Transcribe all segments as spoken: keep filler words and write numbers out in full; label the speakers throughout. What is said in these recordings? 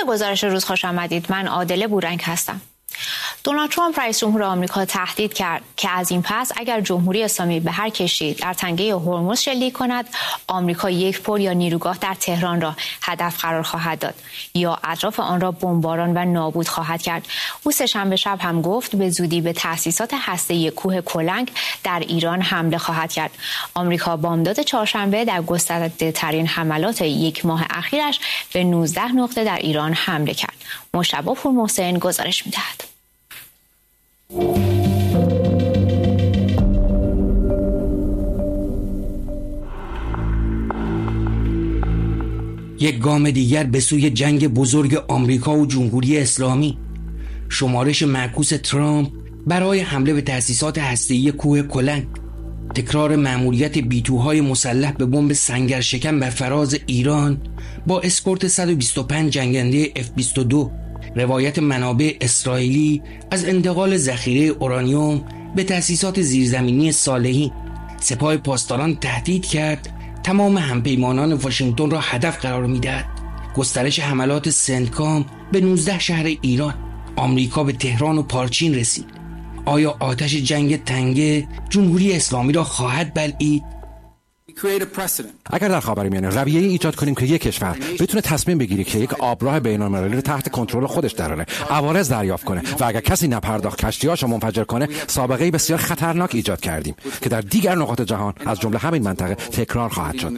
Speaker 1: به گزارش روز خوش آمدید. من عادله بورنگ هستم. دونالد ترامپ رئیس جمهور آمریکا تهدید کرد که از این پس اگر جمهوری اسلامی به هر کشتی در تنگه هرمز شلیک کند، آمریکا یک پل یا نیروگاه در تهران را هدف قرار خواهد داد یا اطراف آن را بمباران و نابود خواهد کرد. او سه‌شنبه شب هم گفت به زودی به تأسیسات هسته‌ای کوه کلنگ در ایران حمله خواهد کرد. آمریکا بامداد چهارشنبه در گسترده‌ترین حملات یک ماه اخیرش به نوزده نقطه در ایران حمله کرد. مجتبی پورمحسن گزارش می‌دهد.
Speaker 2: یک گام دیگر به سوی جنگ بزرگ آمریکا و جمهوری اسلامی. شمارش معکوس ترامپ برای حمله به تأسیسات هسته‌ای کوه کلنگ. تکرار مأموریت بیتوهای مسلح به بمب سنگرشکن بر فراز ایران با اسکورت صد و بیست و پنج جنگنده اف بیست و دو. روایت منابع اسرائیلی از انتقال ذخیره اورانیوم به تأسیسات زیرزمینی صالحی. سپاه پاسداران تهدید کرد تمام همپیمانان واشنگتن را هدف قرار می‌دهد. گسترش حملات سنتکام به نوزده شهر ایران. آمریکا به تهران و پارچین رسید. آیا آتش جنگ تنگه جمهوری اسلامی را خواهد بلعید؟
Speaker 3: اگر در خاورمیانه رویه‌ای ایجاد کنیم که یک کشور بتونه تصمیم بگیره که یک آبراه بین‌المللی رو تحت کنترل خودش دراره، عوارض دریافت کنه و اگر کسی نپرداخت کشتی‌هاشو منفجر کنه، سابقه‌ای بسیار خطرناک ایجاد کردیم که در دیگر نقاط جهان از جمله همین منطقه تکرار خواهد شد.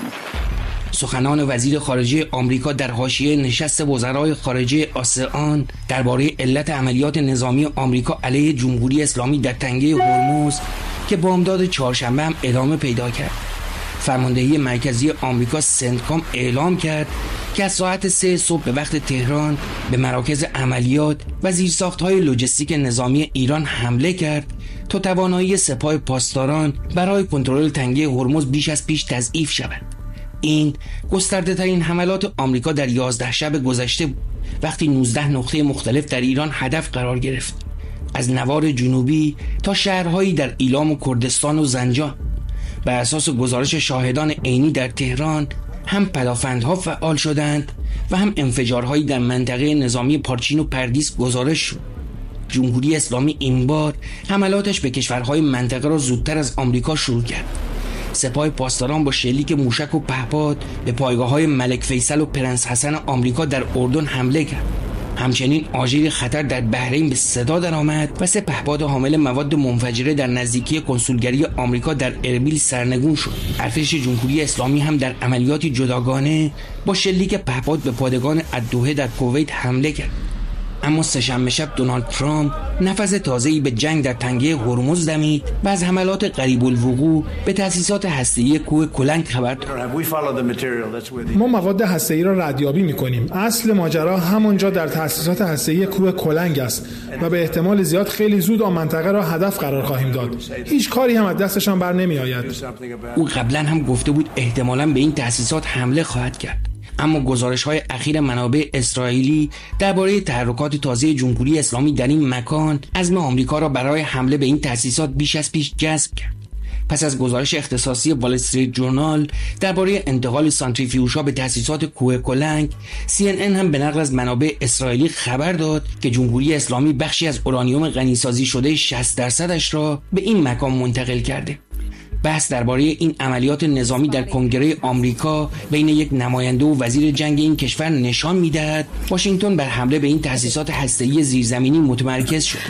Speaker 2: سخنان وزیر خارجه آمریکا در حاشیه نشست وزرای خارجه آسئان درباره علت عملیات نظامی آمریکا علیه جمهوری اسلامی در تنگه هرمز که بامداد چهارشنبه هم ادامه پیدا کرد. فرماندهی مرکزی آمریکا سنتکام اعلام کرد که از ساعت سه صبح به وقت تهران به مراکز عملیات و زیرساخت‌های لوجستیک نظامی ایران حمله کرد تا توانایی سپاه پاسداران برای کنترل تنگه هرمز بیش از پیش تضعیف شود. این گسترده ترین حملات آمریکا در یازده شب گذشته بود، وقتی نوزده نقطه مختلف در ایران هدف قرار گرفت، از نوار جنوبی تا شهرهایی در ایلام و کردستان و زنجان. بر اساس گزارش شاهدان عینی در تهران هم پدافندها فعال شدند و هم انفجارهایی در منطقه نظامی پارچین و پردیس گزارش شد. جمهوری اسلامی این بار حملاتش به کشورهای منطقه را زودتر از آمریکا شروع کرد. سپاه پاسداران با شلیک موشک و پهپاد به پایگاه‌های ملک فیصل و پرنس حسن آمریکا در اردن حمله کرد. همچنین آژیر خطر در بحرین به صدا درآمد و سه پهپاد حامل مواد منفجره در نزدیکی کنسولگری آمریکا در اربیل سرنگون شد. ارتش جمهوری اسلامی هم در عملیاتی جداگانه با شلیک پهپاد به پادگان الدوحه در کویت حمله کرد. اما سه‌شنبه شب دونالد ترامپ نفس تازه‌ای به جنگ در تنگه هرمز دمید و از حملات قریب الوقوع به تأسیسات هسته‌ای کوه کلنگ خبر داد.
Speaker 4: ما مواد هسته‌ای را ردیابی می‌کنیم. اصل ماجرا همونجا در تأسیسات هسته‌ای کوه کلنگ است و به احتمال زیاد خیلی زود آن منطقه را هدف قرار خواهیم داد. هیچ کاری هم از دستشان بر نمی‌آید.
Speaker 2: او قبلا هم گفته بود احتمالاً به این تأسیسات حمله خواهد کرد. اما گزارش‌های اخیر منابع اسرائیلی درباره تحرکات تازه جمهوری اسلامی در این مکان عزم آمریکا را برای حمله به این تأسیسات بیش از پیش جذب کرد. پس از گزارش اختصاصی وال استریت جورنال درباره انتقال سانتریفیوژها به تأسیسات کوه کلنگ، سی ان ان هم به نقل از منابع اسرائیلی خبر داد که جمهوری اسلامی بخشی از اورانیوم غنیسازی شده شصت درصدش را به این مکان منتقل کرده. بحث درباره این عملیات نظامی در کنگره آمریکا بین یک نماینده و وزیر جنگ این کشور نشان می‌دهد واشنگتن بر حمله به این تأسیسات هسته‌ای زیرزمینی متمرکز شد.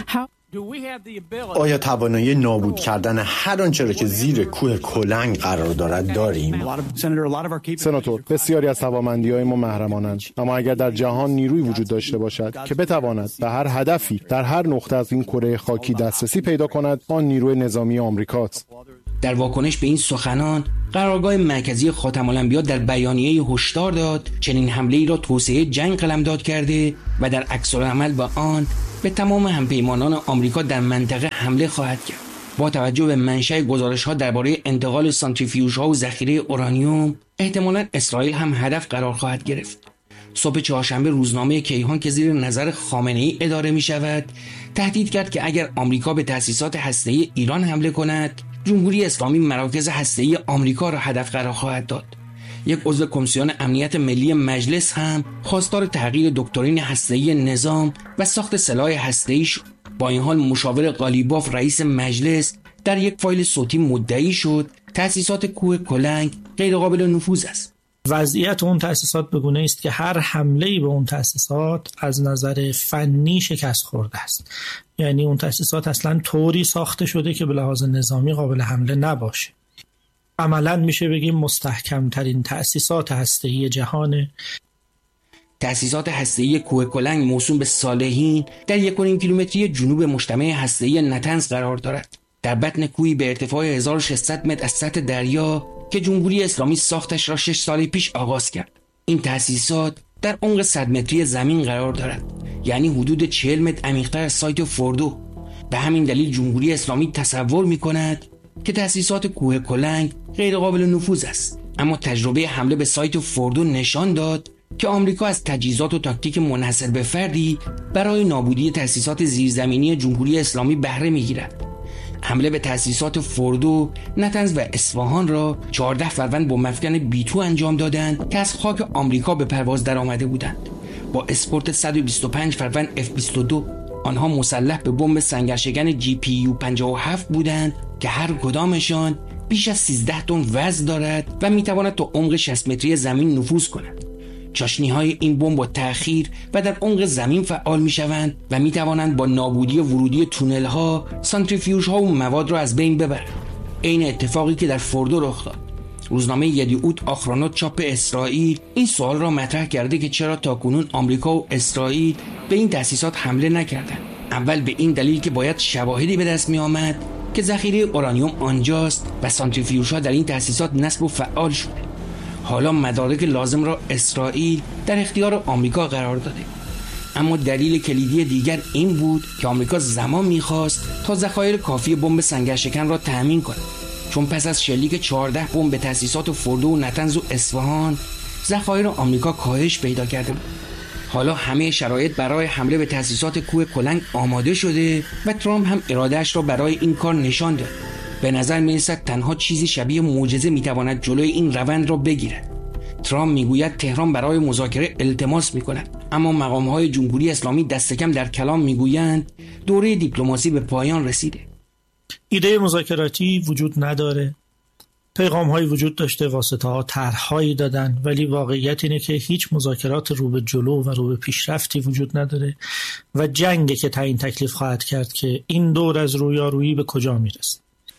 Speaker 5: آیا توانایی نابود کردن هر آنچه را که زیر کوه کلنگ قرار دارد داریم؟
Speaker 6: سناتور، بسیاری از توانمندی‌های ما محرمانند، اما اگر در جهان نیروی وجود داشته باشد که بتواند به هر هدفی در هر نقطه از این کره خاکی دسترسی پیدا کند، آن نیروی نظامی آمریکاست.
Speaker 2: در واکنش به این سخنان، قرارگاه مرکزی خاتم الانبیا در بیانیه هشدار داد چنین حمله‌ای را توسعه جنگ قلمداد کرده و در عکس‌العمل با آن به تمام همپیمانان آمریکا در منطقه حمله خواهد کرد. با توجه به منشأ گزارش‌ها درباره انتقال سانتریفیوژها و ذخیره اورانیوم، احتمالاً اسرائیل هم هدف قرار خواهد گرفت. صبح چهارشنبه روزنامه کیهان که زیر نظر خامنه‌ای اداره می‌شود، تهدید کرد که اگر آمریکا به تأسیسات هسته‌ای ایران حمله کند، جمهوری اسلامی مراکز هسته‌ای آمریکا را هدف قرار خواهد داد. یک عضو کمیسیون امنیت ملی مجلس هم خواستار تغییر دکترین هسته‌ای نظام و ساخت سلاح هسته‌ای شد. با این حال مشاور قالیباف رئیس مجلس در یک فایل صوتی مدعی شد تأسیسات کوه کلنگ غیر قابل نفوذ است.
Speaker 7: وضعیت اون تأسیسات به گونه است که هر حمله‌ای به اون تأسیسات از نظر فنی شکست خورده است. یعنی اون تأسیسات اصلاً طوری ساخته شده که به لحاظ نظامی قابل حمله نباشه. عملاً میشه بگیم مستحکم‌ترین تأسیسات هسته‌ای جهانه.
Speaker 2: تأسیسات هسته‌ای کوه کلنگ موسوم به صالحین در یک و نیم کیلومتری جنوب مجتمع هسته‌ای نتنز قرار دارد. در بطن کوهی به ارتفاع هزار و ششصد متر از سطح دریا که جمهوری اسلامی ساختش را شش سال پیش آغاز کرد. این تأسیسات در عمق صد متری زمین قرار دارد، یعنی حدود چهل متر عمیق‌تر از سایت فوردو. به همین دلیل جمهوری اسلامی تصور می‌کند که تأسیسات کوه کلنگ غیر قابل نفوذ است. اما تجربه حمله به سایت فوردو نشان داد که آمریکا از تجهیزات و تاکتیک منحصر به فردی برای نابودی تأسیسات زیرزمینی جمهوری اسلامی بهره می‌گیرد. حمله به تأسیسات فوردو، نتنز و اصفهان را چهارده فروند با مفکن بی تو انجام دادند که از خاک آمریکا به پرواز در آمده بودند. با اسپورت صد و بیست و پنج فروند اف بیست و دو آنها مسلح به بمب سنگرشکن جی پی یو پنجاه و هفت بودند که هر کدامشان بیش از سیزده تن وزن دارد و میتواند تا عمق شصت متری زمین نفوذ کند. چاشنی‌های این بمب با تأخیر و در عمق زمین فعال می‌شوند و می‌توانند با نابودی ورودی تونل‌ها، سانتریفیوژها و مواد را از بین ببرند. عین اتفاقی که در فوردو رخ داد. روزنامه یدیعوت آخرانوت چاپ اسرائیل این سوال را مطرح کرده که چرا تاکنون آمریکا و اسرائیل به این تأسیسات حمله نکردند. اول به این دلیل که باید شواهدی به دست می‌آمد که ذخیره اورانیوم آنجاست و سانتریفیوژها در این تأسیسات نصب و فعال شده. حالا مدارک لازم را اسرائیل در اختیار آمریکا قرار داده. اما دلیل کلیدی دیگر این بود که آمریکا زمان می‌خواست تا ذخایر کافی بمب سنگرشکن را تأمین کند، چون پس از شلیک چهارده بمب به تأسیسات فوردو و نتنز و اصفهان ذخایر آمریکا کاهش پیدا کرده بود. حالا همه شرایط برای حمله به تأسیسات کوه کلنگ آماده شده و ترامپ هم ارادهش را برای این کار نشان داد. به نظر می‌رسد تنها چیزی شبیه معجزه می‌تواند جلوی این روند را بگیرد. ترامپ میگوید تهران برای مذاکره التماس می‌کند، اما مقام‌های جمهوری اسلامی دست کم در کلام میگویند دوره دیپلماسی به پایان رسیده.
Speaker 7: ایده مذاکراتی وجود نداره. پیغام‌هایی وجود داشته، واسطه‌ها طرح‌هایی دادن، ولی واقعیت اینه که هیچ مذاکرات رو به جلو و رو به پیشرفتی وجود نداره و جنگی که تعیین تکلیف خواهد کرد که این دور از رویارویی به کجا میرسه.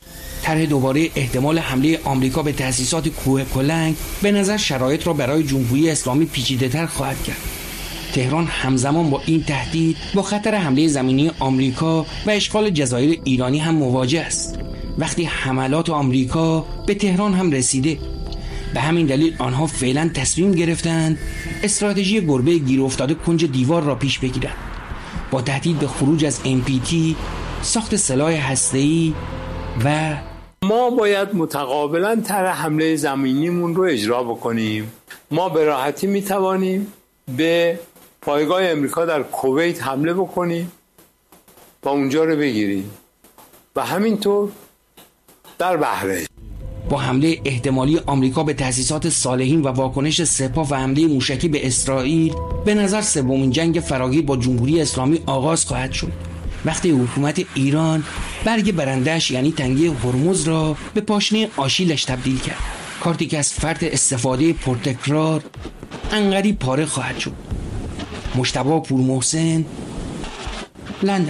Speaker 2: طرح دوباره احتمال حمله آمریکا به تأسیسات کوه کلنگ به نظر شرایط را برای جمهوری اسلامی پیچیده‌تر خواهد کرد. تهران همزمان با این تهدید با خطر حمله زمینی آمریکا و اشغال جزایر ایرانی هم مواجه است. وقتی حملات آمریکا به تهران هم رسیده، به همین دلیل آنها فعلا تصمیم گرفتند استراتژی گربه گیر افتاده کنج دیوار را پیش بگیرند، با تهدید به خروج از ام پی تی، ساخت سلاح هسته‌ای و
Speaker 8: ما باید متقابلا طرح حمله زمینیمون رو اجرا بکنیم. ما به راحتی میتوانیم به پایگاه امریکا در کویت حمله بکنیم و اونجا رو بگیریم و همینطور در بحرین.
Speaker 2: با حمله احتمالی آمریکا به تأسیسات صالحین و واکنش سپاه و حمله موشکی به اسرائیل، به نظر سومین جنگ فراگیر با جمهوری اسلامی آغاز خواهد شد. وقتی حکومت ایران برگ برنده‌اش یعنی تنگه هرمز را به پاشنه آشیلش تبدیل کرد، کارتی که از فرط استفاده پرتکرار انقدی پاره خواهد شد. مجتبی پورمحسن، لندن.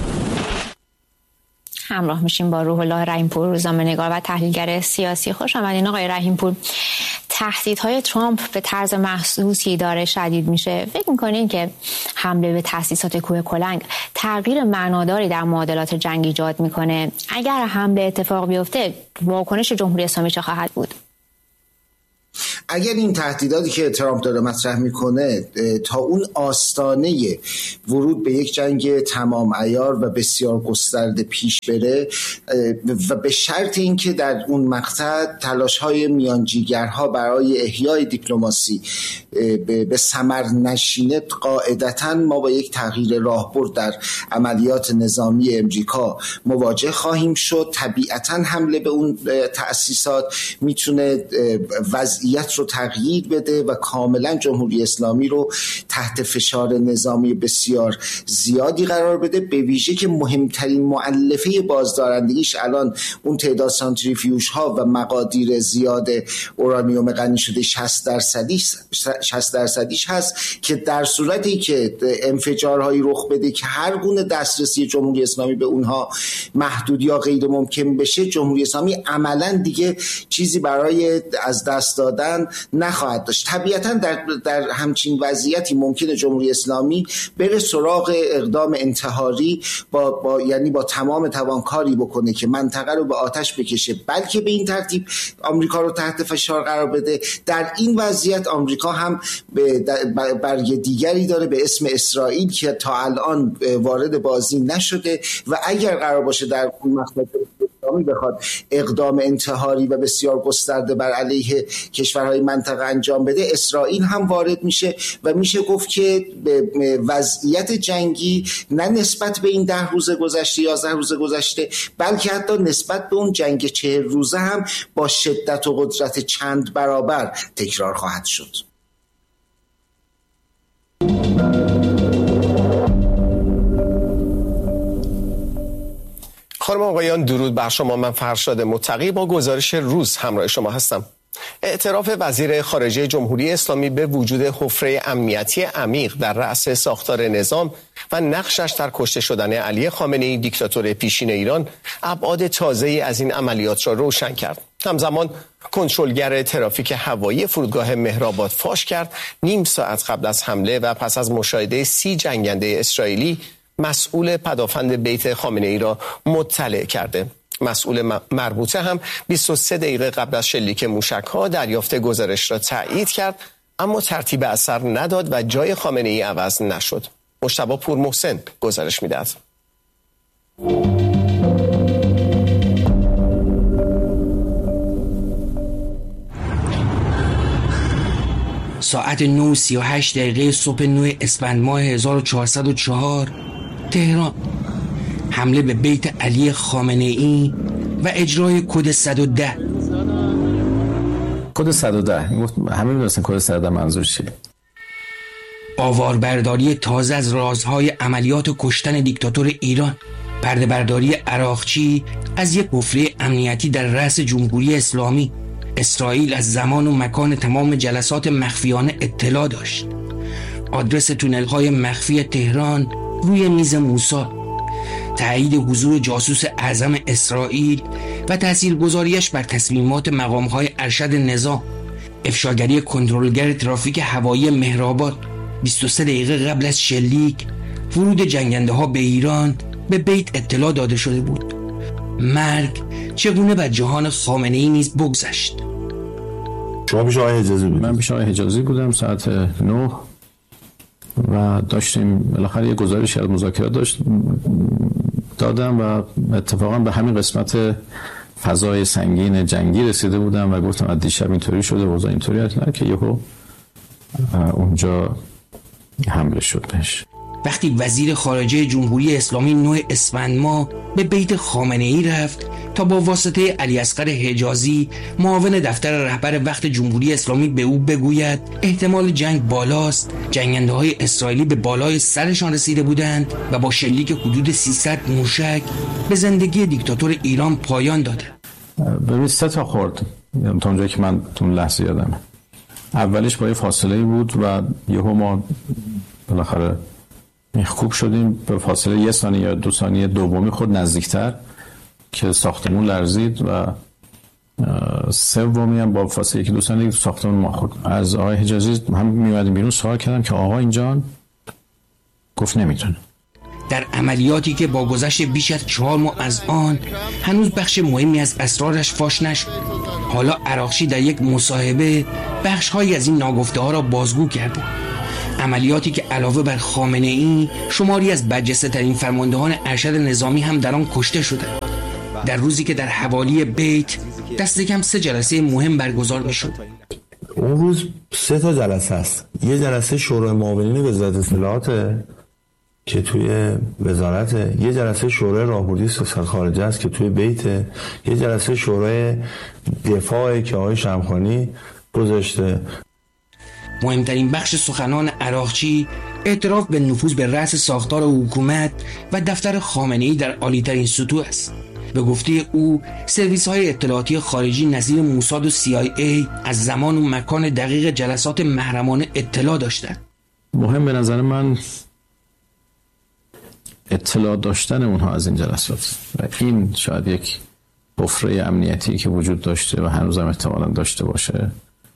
Speaker 1: همراه میشیم با روح الله رحیم‌پور، روزنامه‌نگار و تحلیلگر سیاسی. خوش آمدین آقای رحیم‌پور. تهدیدهای ترامپ به طرز محسوسی داره شدید میشه. فکر میکنین که حمله به تأسیسات کوه کلنگ تغییر معناداری در معادلات جنگ ایجاد میکنه؟ اگر حمله اتفاق بیفته واکنش جمهوری اسلامی چه خواهد بود؟
Speaker 9: اگر این تهدیداتی که ترامپ داره مطرح میکنه تا اون آستانه ورود به یک جنگ تمام عیار و بسیار گسترده پیش بره و به شرط اینکه در اون مقطع تلاش‌های میانجیگرها برای احیای دیپلماسی به ثمر نشینه قاعدتاً ما با یک تغییر راهبرد در عملیات نظامی امریکا مواجه خواهیم شد. طبیعتاً حمله به اون تأسیسات میتونه وضعیت رو تغییر بده و کاملاً جمهوری اسلامی رو تحت فشار نظامی بسیار زیادی قرار بده، به ویژه که مهمترین مؤلفه بازدارندگیش الان اون تعداد سانتریفیوژ ها و مقادیر زیاد اورانیوم غنی شده شصت درصدیش شصت درصدیش هست که در صورتی که انفجارهایی رخ بده که هر گونه دسترسی جمهوری اسلامی به اونها محدود یا غیر ممکن بشه، جمهوری اسلامی عملاً دیگه چیزی برای از دست دادن نخواهد داشت. طبیعتاً در در همچین وضعیتی ممکنه جمهوری اسلامی بره سراغ اقدام انتحاری با, با یعنی با تمام توان کاری بکنه که منطقه رو به آتش بکشه، بلکه به این ترتیب آمریکا رو تحت فشار قرار بده. در این وضعیت آمریکا هم به برگ دیگری داره به اسم اسرائیل که تا الان وارد بازی نشده و اگر قرار باشه در اون مقطع اسلامی بخواد اقدام انتحاری و بسیار گسترده بر علیه کشورهای منطقه انجام بده، اسرائیل هم وارد میشه و میشه گفت که وضعیت جنگی نه نسبت به این ده روز گذشته یازده روز گذشته، بلکه حتی نسبت به اون جنگ چهل روزه هم با شدت و قدرت چند برابر تکرار خواهد شد.
Speaker 10: خانم آقایان درود بر شما. من فرشاد متقی با گزارش روز همراه شما هستم. اعتراف وزیر خارجه جمهوری اسلامی به وجود حفره امنیتی عمیق در رأس ساختار نظام و نقشش در کشته شدن علی خامنه‌ای دیکتاتور پیشین ایران ابعاد تازه‌ای از این عملیات را روشن کرد. همزمان کنترلگر ترافیک هوایی فرودگاه مهرآباد فاش کرد نیم ساعت قبل از حمله و پس از مشاهده سی جنگنده اسرائیلی مسئول پدافند بیت خامنه‌ای را مطلع کرده. مسئول مربوطه هم بیست و سه دقیقه قبل از شلیک موشک‌ها دریافت گزارش را تایید کرد، اما ترتیب اثر نداد و جای خامنه‌ای عوض نشد. مجتبی پورمحسن گزارش می‌دهد.
Speaker 2: ساعت نه و سی و هشت دقیقه صبح نه اسفند ماه هزار و چهارصد و چهار تهران. حمله به بیت علی خامنه‌ای و اجرای کد صد و ده.
Speaker 11: کد صد و ده همه می‌دونن کد صد و ده منظور چیه؟
Speaker 2: آواربرداری تازه از رازهای عملیات کشتن دیکتاتور ایران. پرده برداری عراقچی از یک حفره امنیتی در رأس جمهوری اسلامی. اسرائیل از زمان و مکان تمام جلسات مخفیانه اطلاع داشت. آدرس تونل‌های مخفی تهران روی میز موسی. تایید حضور جاسوس اعظم اسرائیل و تاثیرگذاریش بر تصمیمات مقام‌های ارشد نظام. افشاگری کنترلگر ترافیک هوایی مهرآباد بیست و سه دقیقه قبل از شلیک ورود جنگنده‌ها به ایران به بیت اطلاع داده شده بود. مرگ چگونه بر جهان خامنه‌ای نیز بگذشت.
Speaker 11: شما پیش آقای حجازی بود؟ من پیش آقای حجازی بودم ساعت نه و داشتیم بالاخره یه گزارشی از مذاکرات داشت دادم و اتفاقا به همین قسمت فضای سنگین جنگی رسیده بودم و گفتم از دیشب اینطوری شده اوضاع اینطوری هست که یهو اونجا حمله شد بهش.
Speaker 2: وقتی وزیر خارجه جمهوری اسلامی نه اسفند ماه به بیت خامنه‌ای رفت تا با واسطه علی اصغر حجازی معاون دفتر رهبر وقت جمهوری اسلامی به او بگوید احتمال جنگ بالاست، جنگنده‌های اسرائیلی به بالای سرشان رسیده بودند و با شلیک حدود سیصد موشک به زندگی دیکتاتور ایران پایان داده.
Speaker 11: ببین سه تا خورد تا اونجایی که من تو لحظه یادمه. اولش با یه فاصله بود و یهو ما بالاخره خوب شدیم به فاصله یه ثانیه یا دو ثانیه دومی خود نزدیکتر که ساختمون لرزید و سومی هم با فاصله یک دو ثانیه ساختمون ما خود. از آقای حجازی هم میومدیم بیرون سوال کردم که آقا اینجا گفت نمیتونه.
Speaker 2: در عملیاتی که با گذشت بیش از چهار ماه از آن هنوز بخش مهمی از اسرارش فاش نشد. حالا عراقچی در یک مصاحبه بخش‌هایی از این ناگفته‌ها را بازگو کرده. عملیاتی که علاوه بر خامنه‌ای شماری از برجسته ترین فرماندهان ارشد نظامی هم در آن کشته شده. در روزی که در حوالی بیت دست کم سه جلسه مهم برگزار می‌شد.
Speaker 12: اون روز سه تا جلسه است. یه جلسه شورای معاونین وزارت اطلاعات که توی وزارت، یه جلسه شورای راهبردی سیاست خارجه است که توی بیت، یه جلسه شورای دفاع که آقای شمخانی گذاشته.
Speaker 2: مهمترین بخش سخنان عراقچی اعتراف به نفوذ به رأس ساختار حکومت و دفتر خامنه‌ای در عالی‌ترین سطوح است. به گفته او سرویس‌های اطلاعاتی خارجی نظیر موساد و سی آی ای از زمان و مکان دقیق جلسات محرمانه اطلاع داشتند.
Speaker 11: مهم به نظر من اطلاع داشتن اونها از این جلسات و این شاید یک حفره امنیتی که وجود داشته و هنوزم احتمالاً داشته باشه،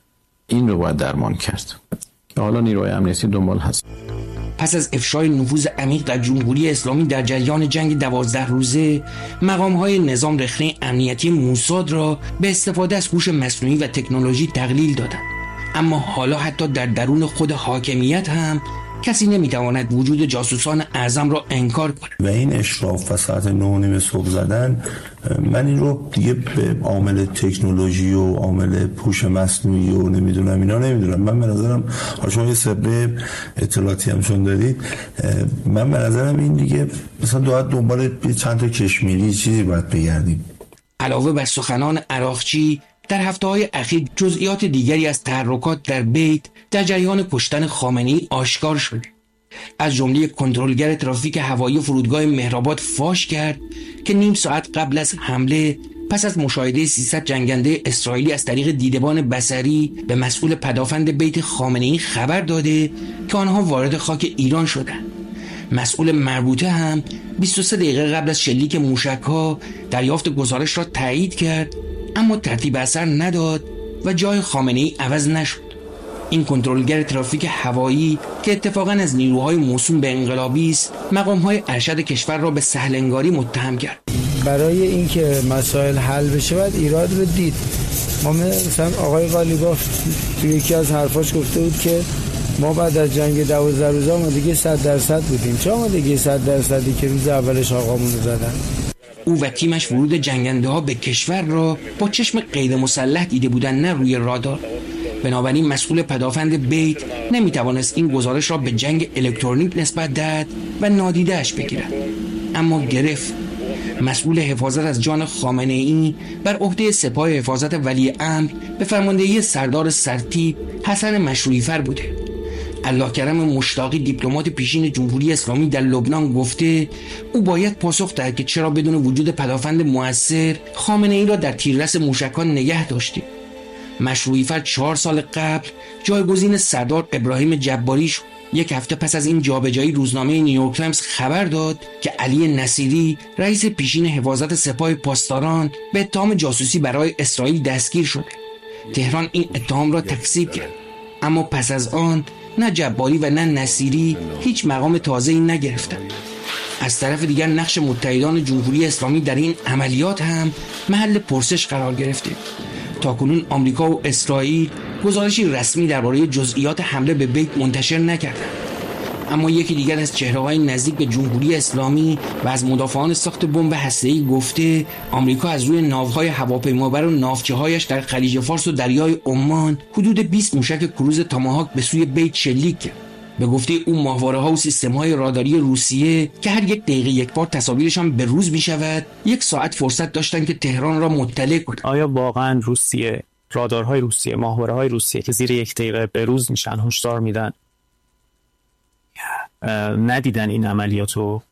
Speaker 11: این رو باید درمان کرد که حالا نیروهای امنیتی دنبال هست.
Speaker 2: پس از افشای نفوذ عمیق در جمهوری اسلامی در جریان جنگ دوازده روزه، مقام‌های نظام رخنه امنیتی موساد را به استفاده از هوش مصنوعی و تکنولوژی تقلیل دادند. اما حالا حتی در درون خود حاکمیت هم کسی نمیتواند وجود جاسوسان اعظم را انکار کند.
Speaker 12: و این اشراف و ساعت نه و نیم صبح زدن، من این رو دیگه به عامل تکنولوژی و عامل هوش مصنوعی و نمیدونم اینا نمیدونم. من به نظرم شما یه سابقه اطلاعاتی هم چون دارید، من به نظرم این دیگه مثلا باید دنبال چند تا کشمیری چیزی باید بگردیم.
Speaker 2: علاوه بر سخنان عراقچی، در هفته‌های اخیر جزئیات دیگری از تحرکات در بیت در جریان کشتن خامنه‌ای آشکار شد. از جمله کنترلگر ترافیک هوایی فرودگاه مهرآباد فاش کرد که نیم ساعت قبل از حمله، پس از مشاهده سیصد جنگنده اسرائیلی از طریق دیدبان بصری، به مسئول پدافند بیت خامنه‌ای خبر داده که آنها وارد خاک ایران شدند. مسئول مربوطه هم بیست و سه دقیقه قبل از شلیک موشک‌ها دریافت گزارش را تایید کرد، اما ترتیب اثر نداد و جای خامنه‌ای عوض نشد. این کنترلگر ترافیک هوایی که اتفاقاً از نیروهای موسوم به انقلابی است، مقام‌های ارشد کشور را به سهل‌انگاری متهم کرد.
Speaker 13: برای اینکه مسائل حل بشه باید ایراد رو دید. ما مثلا آقای قالیباف توی یکی از حرفاش گفته بود که ما بعد از جنگ دوازده روزه آمادگی صد درصد بودیم. چه آمادگی صد درصدی که روز اولش آقامون رو زدن؟
Speaker 2: او و تیمش ورود جنگنده ها به کشور را با چشم غیر مسلح دیده بودند، نه روی رادار. بنابراین مسئول پدافند بیت نمیتوانست این گزارش را به جنگ الکترونیک نسبت دهد و نادیده‌اش بگیرد، اما گرفت. مسئول حفاظت از جان خامنه‌ای بر عهده سپاه حفاظت ولی امر به فرماندهی سردار سرتیپ حسن مشروعیفر بوده. الله کرم مشتاقی، دیپلمات پیشین جمهوری اسلامی در لبنان، گفته او باید پاسخ دهد که چرا بدون وجود پدافند مؤثر خامنه‌ای را در تیررس موشکان نگه داشته. مشروعیفر چهار سال قبل جایگزین سردار ابراهیم جباری شد. یک هفته پس از این جابجایی روزنامه نیویورک تایمز خبر داد که علی نصیری، رئیس پیشین حفاظت سپاه پاسداران، به اتهام جاسوسی برای اسرائیل دستگیر شده. تهران این اتهام را تکذیب کرد، اما پس از آن نه جباری و نه نصیری هیچ مقام تازه‌ای نگرفتند. از طرف دیگر نقش متحدان جمهوری اسلامی در این عملیات هم محل پرسش قرار گرفته. تاکنون آمریکا و اسرائیل گزارشی رسمی درباره جزئیات حمله به بیت منتشر نکردند، اما یکی دیگر از چهره‌های نزدیک به جمهوری اسلامی و از مدافعان ساخت بمب هسته‌ای گفته آمریکا از روی ناوهای هواپیمابر و ناوچه‌هایش در خلیج فارس و دریای عمان حدود بیست موشک کروز تاماهاک به سوی بیت شلیک کرد. به گفته او ماهواره‌ها و سیستم‌های راداری روسیه که هر یک دقیقه یک بار تصاویرشان به روز می‌شود، یک ساعت فرصت داشتند که تهران را مطلع کنند.
Speaker 14: آیا واقعاً روسیه، رادارهای روسیه، ماهواره‌های روسیه که زیر یک دقیقه به روز میشن هشدار میدن، ندیدن این عملیاتو؟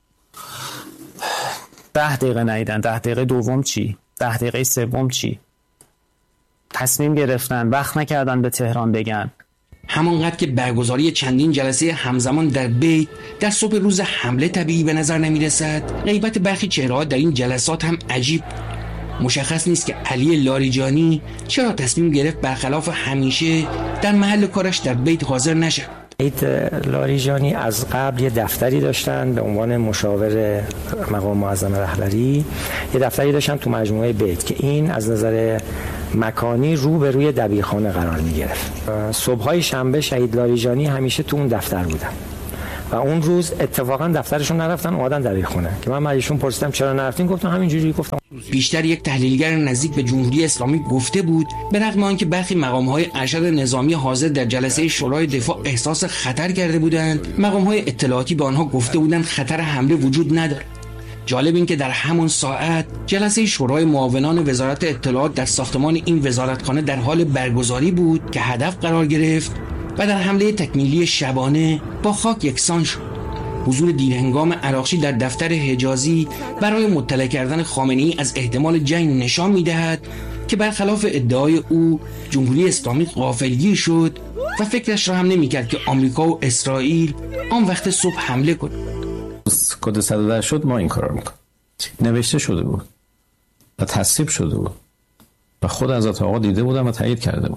Speaker 14: ده دقیقه ندیدن. ده دقیقه دوم چی؟ ده دقیقه سوم چی؟ تصمیم گرفتن، وقت نکردن به تهران بگن.
Speaker 2: همانقدر که برگزاری چندین جلسه همزمان در بیت در صبح روز حمله طبیعی به نظر نمی رسد، غیبت برخی چهره‌ها در این جلسات هم عجیب. مشخص نیست که علی لاریجانی چرا تصمیم گرفت برخلاف همیشه در محل کارش در بیت حاضر نشد.
Speaker 15: ایت لاریجانی از قبل یه دفتری داشتن به عنوان مشاور مقام معظم رهبری، یه دفتری داشتن تو مجموعه بیت که این از نظر مکانی رو به روی دبیرخانه قرار می گرفت. صبح‌های شنبه شهید لاریجانی همیشه تو اون دفتر بودن و اون روز اتفاقا دفترشون نرفتن، اومدن در خونه که من ازشون پرسیدم چرا نرفتین، گفتم همینجوری. گفتم
Speaker 2: بیشتر یک تحلیلگر نزدیک به جمهوری اسلامی گفته بود به رغم آنکه برخی مقام‌های ارشد نظامی حاضر در جلسه شورای دفاع احساس خطر کرده بودند، مقام‌های اطلاعاتی به آنها گفته بودند خطر حمله وجود ندارد. جالب این که در همون ساعت جلسه شورای معاونان وزارت اطلاعات در ساختمان این وزارتخانه در حال برگزاری بود که هدف قرار گرفت و در حمله تکمیلی شبانه با خاک یکسان شد. حضور دیرهنگام عراقچی در دفتر حجازی برای مطلع کردن خامنه‌ای از احتمال جنگ نشان می‌دهد که برخلاف ادعای او جمهوری اسلامی غافلگیر شد و فکرش را هم نمی‌کرد که آمریکا و اسرائیل آن وقت صبح حمله کنند.
Speaker 11: کد صد و ده شد، ما این کار رو میکنیم. نوشته شده بود و تصویب شده بود و خود حضرت آقا دیده بودن و تایید کرده بود.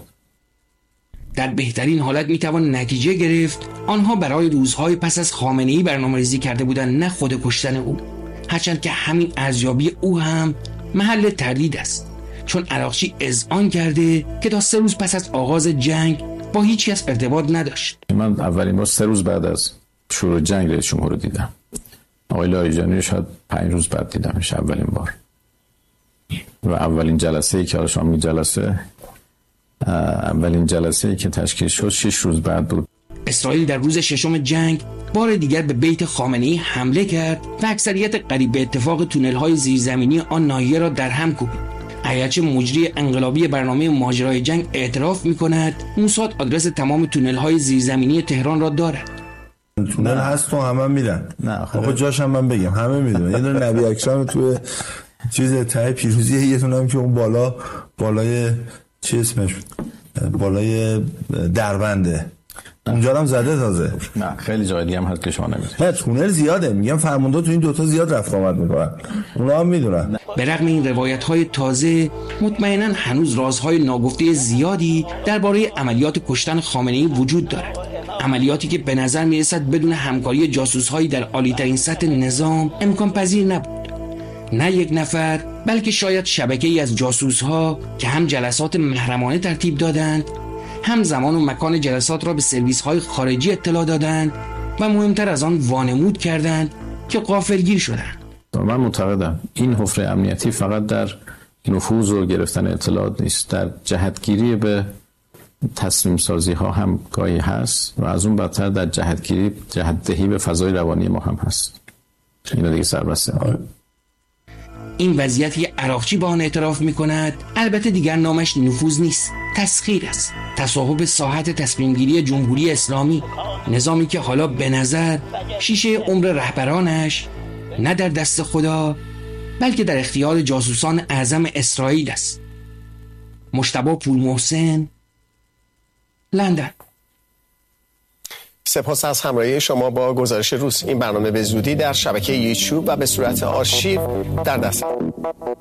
Speaker 2: در بهترین حالت میتوان نتیجه گرفت آنها برای روزهای پس از خامنه‌ای برنامه‌ریزی کرده بودند، نه خود کشتن او، هرچند که همین ارزیابی او هم محل تردید است، چون عراقچی اذعان کرده که تا سه روز پس از آغاز جنگ با هیچ کس ارتباط نداشت.
Speaker 11: من اولین بار سه روز بعد از شروع جنگ رئیس جمهور رو دیدم. آقای لاریجانی شاید پنج روز بعد دیدمش اولین بار و اولین جلسه ای که شامل جلسه اولین جلسه ای که تشکیل شد شش روز بعد بود.
Speaker 2: اسرائیل در روز ششم جنگ بار دیگر به بیت خامنه‌ای حمله کرد و اکثریت قریب به اتفاق تونل‌های زیرزمینی آن ناحیه را در هم کوبید. اگرچه مجری انقلابی برنامه ماجرای جنگ اعتراف می‌کند موساد آدرس تمام تونل‌های زیرزمینی تهران را دارد.
Speaker 12: تونل هست تو همه میدن. نه آخه جاش هم من بگم همه میدونن. یه دونه نبی اکرم تو چیز ته پیروزی، یه دونه هم که اون بالا بالای چی اسمش بالای دربنده اونجا هم زده تازه.
Speaker 11: نه خیلی جای دیگه هم هست که شما نمیدونید.
Speaker 12: نه تونل زیاده، میگم فرمانده تو این دوتا زیاد رفت آمد میکنن، اونا هم میدونن.
Speaker 2: به رغم این روایت‌های تازه مطمئناً هنوز رازهای ناگفته زیادی درباره عملیات کشتن خامنه‌ای وجود دارد، عملیاتی که به نظر میرسد بدون همکاری جاسوس‌هایی در عالی‌ترین سطح نظام امکان پذیر نبود. نه یک نفر بلکه شاید شبکه‌ای از جاسوس‌ها که هم جلسات محرمانه ترتیب دادند، هم زمان و مکان جلسات را به سرویس‌های خارجی اطلاع دادند و مهمتر از آن وانمود کردند که غافلگیر شدند.
Speaker 11: من معتقدم این حفره امنیتی فقط در نفوذ و گرفتن اطلاعات نیست، در جهتگیری به تسلیم سازی ها هم گاهی هست و از اون بدتر در جهتگیری جهت دهی به فضای روانی ما هم هست. اینا دیگه سربسته.
Speaker 2: این وضعیتی عراقچی با آن اعتراف می‌کند البته دیگر نامش نفوذ نیست، تسخیر است، تصاحب ساحت تصمیم گیری جمهوری اسلامی، نظامی که حالا به نظر شیشه عمر رهبرانش نه در دست خدا بلکه در اختیار جاسوسان اعظم اسرائیل است. مجتبی پورمحسن، لندن.
Speaker 10: سپاس از همراهی شما با گزارش روز. این برنامه به زودی در شبکه یوتیوب و به صورت آرشیو در دست